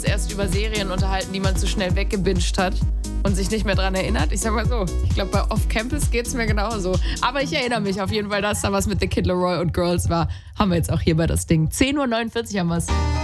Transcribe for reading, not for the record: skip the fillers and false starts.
erst über Serien unterhalten, die man zu schnell weggebinged hat und sich nicht mehr dran erinnert. Ich sag mal so, ich glaube, bei Off Campus geht's mir genauso. Aber ich erinnere mich auf jeden Fall, dass da was mit The Kid Laroi und Girls war. Haben wir jetzt auch hier bei das Ding. 10.49 Uhr haben wir's.